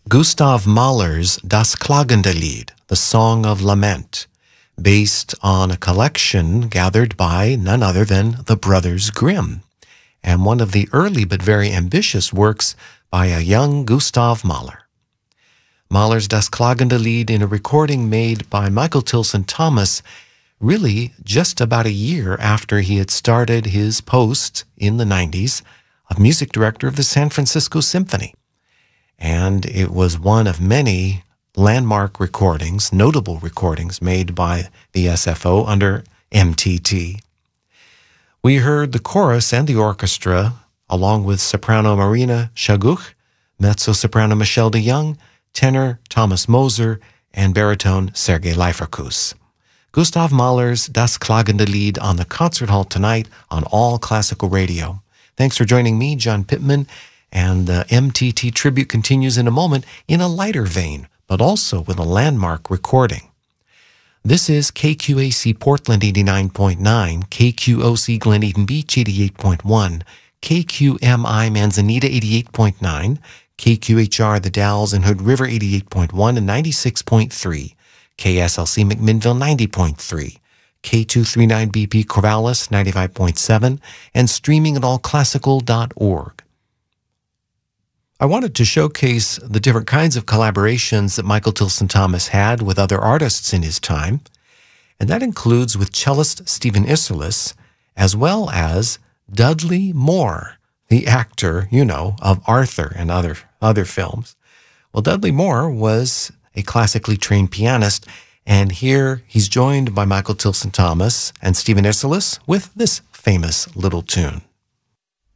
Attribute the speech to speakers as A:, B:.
A: Gustav Mahler's Das klagende Lied, the Song of Lament, based on a collection gathered by none other than the Brothers Grimm, and one of the early but very ambitious works by a young Gustav Mahler. Mahler's Das klagende Lied, in a recording made by Michael Tilson Thomas, really just about a year after he had started his post in the 90s of music director of the San Francisco Symphony. And it was one of many landmark recordings, notable recordings made by the SFO under MTT. We heard the chorus and the orchestra, along with soprano Marina Shaguch, mezzo-soprano Michelle de Young, tenor Thomas Moser, and baritone Sergei Leiferkus. Gustav Mahler's Das klagende Lied on the Concert Hall tonight on All Classical Radio. Thanks for joining me, John Pittman, and the MTT tribute continues in a moment in a lighter vein, but also with a landmark recording. This is KQAC Portland 89.9, KQOC Glen Eden Beach 88.1, KQMI Manzanita 88.9, KQHR The Dalles and Hood River 88.1 and 96.3, KSLC McMinnville 90.3, K239BP Corvallis 95.7, and streaming at allclassical.org. I wanted to showcase the different kinds of collaborations that Michael Tilson Thomas had with other artists in his time, and that includes with cellist Stephen Isserlis, as well as Dudley Moore, the actor, of Arthur and other films. Well, Dudley Moore was a classically trained pianist, and here he's joined by Michael Tilson Thomas and Stephen Isserlis with this famous little tune.